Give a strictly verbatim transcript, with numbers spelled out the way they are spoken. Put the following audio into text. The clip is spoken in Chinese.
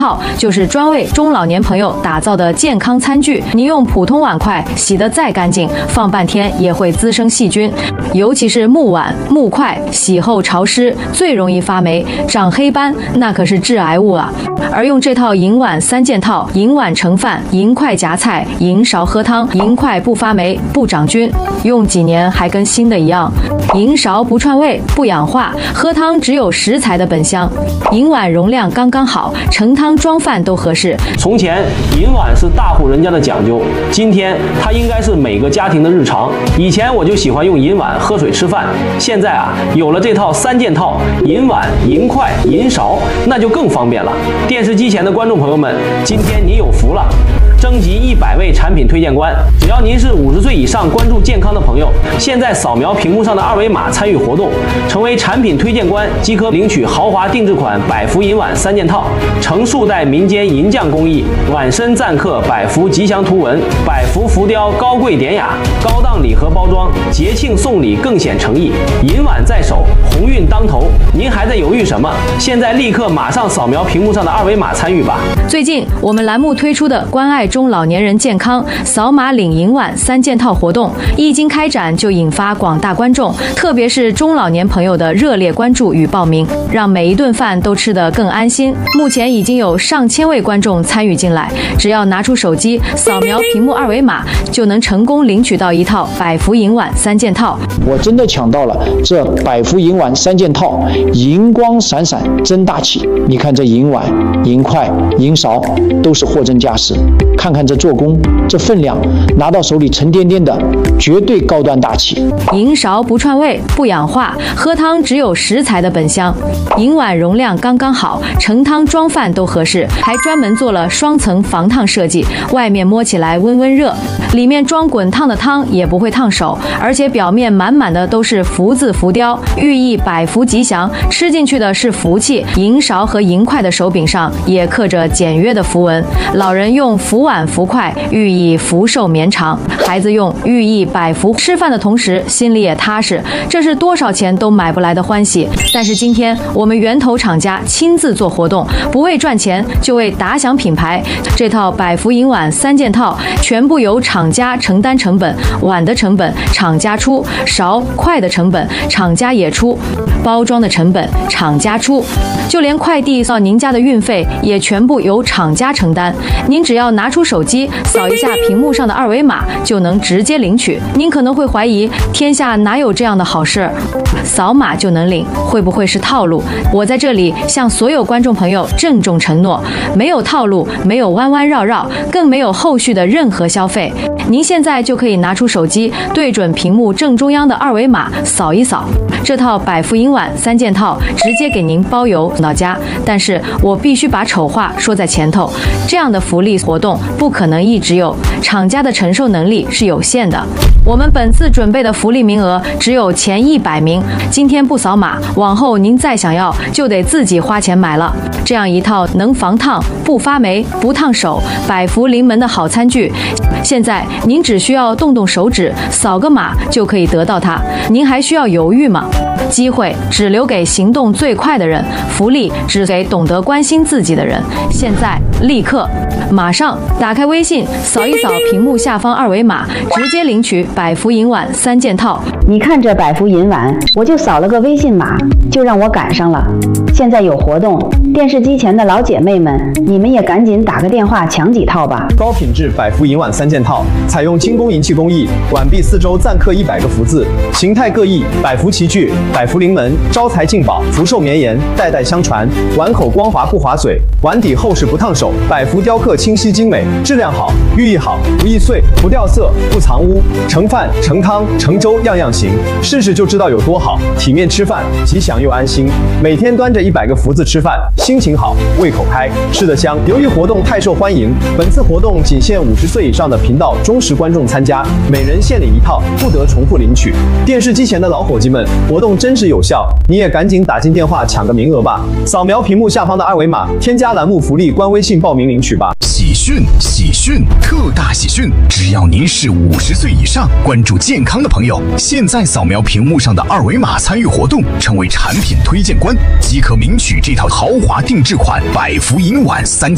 套就是专为中老年朋友打造的健康餐具。你用普通碗筷洗得再干净，放半天也会滋生细菌，尤其是木碗、木筷，洗后潮湿，最容易发霉、长黑斑，那可是致癌物啊。而用这套银碗三件套，银碗盛饭，银筷夹菜，银勺喝汤，银筷不发霉、不长菌，用几年还跟新的一样。银勺不串味、不氧化，喝汤只有食材的本香。银碗容量刚刚好，盛汤装饭都合适。 从前银碗是大户人家的讲究，今天它应该是每个家庭的日常。以前我就喜欢用银碗喝水吃饭，现在啊有了这套三件套，银碗、银筷、银勺，那就更方便了。电视机前的观众朋友们，今天你有福了。征集一百位产品推荐官，只要您是五十岁以上关注健康的朋友，现在扫描屏幕上的二维码参与活动，成为产品推荐官即可领取豪华定制款百福银碗三件套，成数代民间银匠工艺，碗身錾刻百福吉祥图文，百福浮雕高贵典雅，高档礼盒包装，节庆送礼更显诚意。银碗在手，鸿运当头，您还在犹豫什么？现在立刻马上扫描屏幕上的二维码参与吧。 最近我们栏目推出的关爱中老年人健康扫码领银碗三件套活动一经开展，就引发广大观众，特别是中老年朋友的热烈关注与报名，让每一顿饭都吃得更安心。目前已经有上千位观众参与进来，只要拿出手机扫描屏幕二维码，就能成功领取到一套百福银碗三件套。 我真的抢到了这百福银碗三件套，银光闪闪真大气。你看这银碗、银筷、银勺都是货真价实，看看这做工，这分量，拿到手里沉甸甸的，绝对高端大气。 银勺不串味、不氧化，喝汤只有食材的本香。银碗容量刚刚好，盛汤装饭都合适，还专门做了双层防烫设计，外面摸起来温温热，里面装滚烫的汤也不会烫手，而且表面满满的都是福字浮雕，寓意百福吉祥，吃进去的是福气。银勺和银筷的手柄上也刻着简约的符文，老人用福碗福筷，寓意福寿绵长；孩子用寓意百福，吃饭的同时心里也踏实，这是多少钱都买不来的欢喜。但是今天我们源头厂家亲自做活动，不为赚钱，就为打响品牌。这套百福银碗三件套全部由厂家承担成本，碗的成本厂家出，勺筷的成本厂家也出，包装的成本厂家出，就连快递到您家的运费也全部由厂家承担。您只要拿出手机扫一下屏幕上的二维码，就能直接领取。您可能会怀疑，天下哪有这样的好事？扫码就能领，会不会是套路？我在这里向所有观众朋友郑重承诺，没有套路，没有弯弯绕绕，更没有后续的任何消费。您现在就可以拿出手机，对准屏幕正中央的二维码扫一扫，这套百福银碗三件套直接给您包邮到家。但是我必须把丑话说在前头，这样的福利活动不可能一直有，厂家的承受能力是有限的。我们本次准备的福利名额只有前一百名，今天不扫码，往后您再想要就得自己花钱买了。这样一套能防烫、不发霉、不烫手、百福临门的好餐具，现在您只需要动动手指，扫个码就可以得到它。您还需要犹豫吗？机会只留给行动最快的人，福利只给懂得关心自己的人。现在立刻马上打开微信，扫一扫屏幕下方二维码，直接领取百福银碗三件套。 你看这百福银碗，我就扫了个微信码，就让我赶上了。现在有活动，电视机前的老姐妹们，你们也赶紧打个电话抢几套吧。 高品质百福银碗三件套，采用精工银器工艺，碗壁四周錾刻一百个福字，形态各异，百福齐聚，百福临门，招财进宝，福寿绵延，代代相传。碗口光滑不划水，碗底厚实不烫手，百福雕刻清晰精美，质量好，寓意好，不易碎，不掉色，不藏污，盛饭、盛汤、盛粥样样行，试试就知道有多好。体面吃饭，吉祥又安心。每天端着一百个福字吃饭，心情好，胃口开，吃得香。由于活动太受欢迎，本次活动仅限五十岁以上的频道忠实观众参加，每人限领一套，不得重复领取。电视机前的老伙计们，活动真实有效，你也赶紧打进电话抢个名额吧！扫描屏幕下方的二维码，添加栏目福利官微信报名领取吧。 喜讯！喜讯！特大喜讯！只要您是五十岁以上，关注健康的朋友，现在扫描屏幕上的二维码参与活动，成为产品推荐官，即可领取这套豪华定制款百福银碗三件。